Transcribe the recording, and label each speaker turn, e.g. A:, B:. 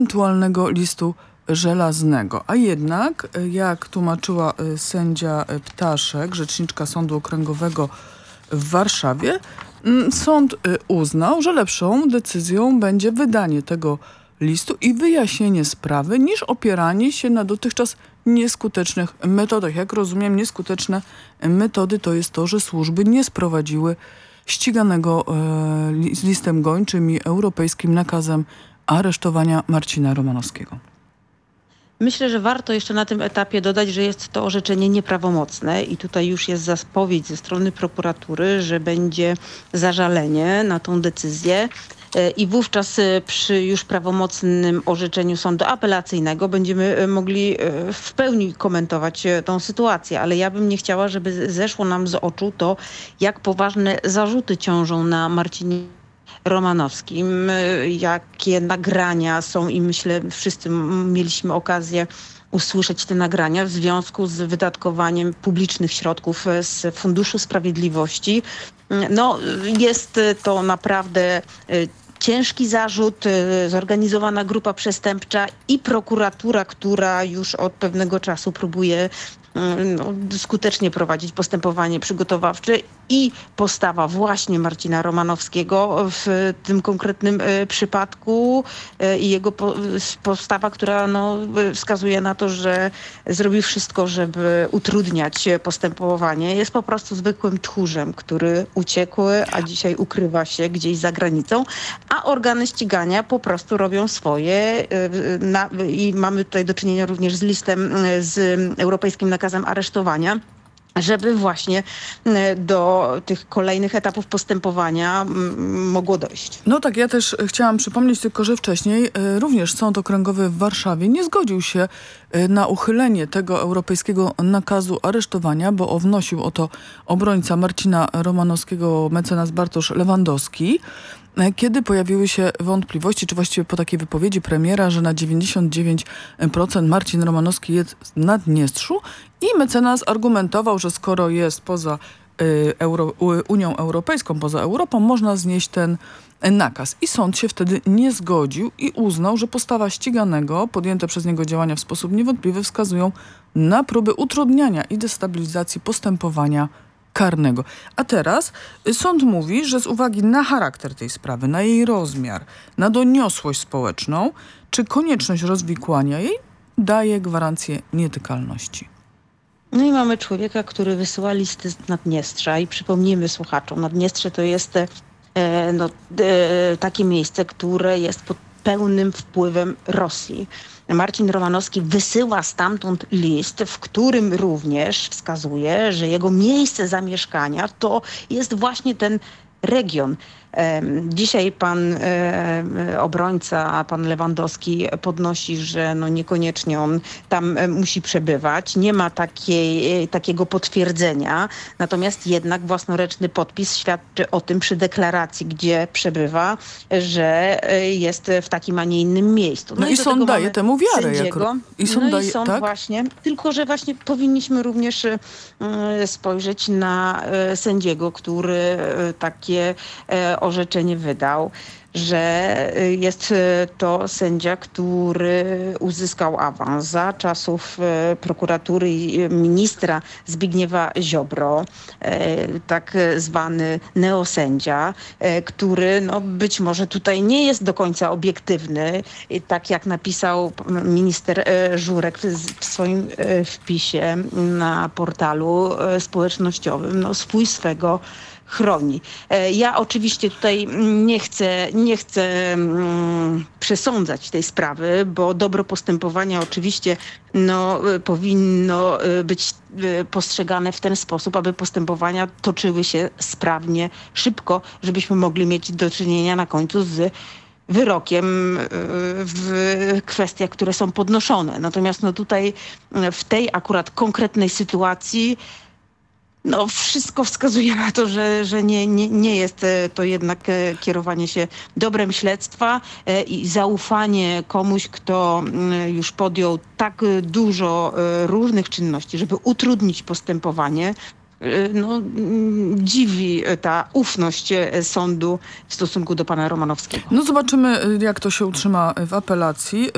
A: ewentualnego listu żelaznego. A jednak, jak tłumaczyła sędzia Ptaszek, rzeczniczka Sądu Okręgowego w Warszawie, sąd uznał, że lepszą decyzją będzie wydanie tego listu i wyjaśnienie sprawy, niż opieranie się na dotychczas nieskutecznych metodach. Jak rozumiem, nieskuteczne metody to jest to, że służby nie sprowadziły ściganego z listem gończym i europejskim nakazem aresztowania Marcina Romanowskiego.
B: Myślę, że warto jeszcze na tym etapie dodać, że jest to orzeczenie nieprawomocne i tutaj już jest zapowiedź ze strony prokuratury, że będzie zażalenie na tą decyzję. I wówczas przy już prawomocnym orzeczeniu sądu apelacyjnego będziemy mogli w pełni komentować tą sytuację. Ale ja bym nie chciała, żeby zeszło nam z oczu to, jak poważne zarzuty ciążą na Marcinie Romanowskim, jakie nagrania są i myślę, wszyscy mieliśmy okazję usłyszeć te nagrania w związku z wydatkowaniem publicznych środków z Funduszu Sprawiedliwości. No, jest to naprawdę ciężki zarzut, zorganizowana grupa przestępcza i prokuratura, która już od pewnego czasu próbuje skutecznie prowadzić postępowanie przygotowawcze i postawa właśnie Marcina Romanowskiego w tym konkretnym przypadku i jego postawa, która wskazuje na to, że zrobił wszystko, żeby utrudniać postępowanie, jest po prostu zwykłym tchórzem, który uciekł, a dzisiaj ukrywa się gdzieś za granicą, a organy ścigania po prostu robią swoje i mamy tutaj do czynienia również z listem, z europejskim nakazem aresztowania, żeby właśnie do tych kolejnych etapów postępowania mogło dojść.
A: No tak, ja też chciałam przypomnieć tylko, że wcześniej również Sąd Okręgowy w Warszawie nie zgodził się na uchylenie tego europejskiego nakazu aresztowania, bo wnosił o to obrońca Marcina Romanowskiego, mecenas Bartosz Lewandowski, kiedy pojawiły się wątpliwości, czy właściwie po takiej wypowiedzi premiera, że na 99% Marcin Romanowski jest w Naddniestrzu i mecenas argumentował, że skoro jest poza Unią Europejską, poza Europą, można znieść ten nakaz. I sąd się wtedy nie zgodził i uznał, że postawa ściganego, podjęte przez niego działania w sposób niewątpliwy wskazują na próby utrudniania i destabilizacji postępowania karnego. A teraz sąd mówi, że z uwagi na charakter tej sprawy, na jej rozmiar, na doniosłość społeczną, czy konieczność rozwikłania jej daje gwarancję nietykalności.
B: No i mamy człowieka, który wysyła listy z Naddniestrza i przypomnijmy słuchaczom, Naddniestrze to jest takie miejsce, które jest pod pełnym wpływem Rosji. Marcin Romanowski wysyła stamtąd list, w którym również wskazuje, że jego miejsce zamieszkania to jest właśnie ten region. Dzisiaj pan obrońca, pan Lewandowski podnosi, że niekoniecznie on tam musi przebywać. Nie ma takiego potwierdzenia. Natomiast jednak własnoręczny podpis świadczy o tym przy deklaracji, gdzie przebywa, że jest w takim, a nie innym miejscu.
A: No i sąd daje temu wiarę.
B: I sąd
A: tak?
B: Właśnie. Tylko, że właśnie powinniśmy również spojrzeć na sędziego, który takie orzeczenie wydał, że jest to sędzia, który uzyskał awans za czasów prokuratury i ministra Zbigniewa Ziobro, tak zwany neosędzia, który być może tutaj nie jest do końca obiektywny, tak jak napisał minister Żurek w swoim wpisie na portalu społecznościowym, swój swego chroni. Ja oczywiście tutaj nie chcę przesądzać tej sprawy, bo dobro postępowania oczywiście powinno być postrzegane w ten sposób, aby postępowania toczyły się sprawnie, szybko, żebyśmy mogli mieć do czynienia na końcu z wyrokiem w kwestiach, które są podnoszone. Natomiast tutaj w tej akurat konkretnej sytuacji wszystko wskazuje na to, że nie jest to jednak kierowanie się dobrem śledztwa i zaufanie komuś, kto już podjął tak dużo różnych czynności, żeby utrudnić postępowanie. Dziwi ta ufność sądu w stosunku do pana Romanowskiego.
A: Zobaczymy, jak to się utrzyma w apelacji.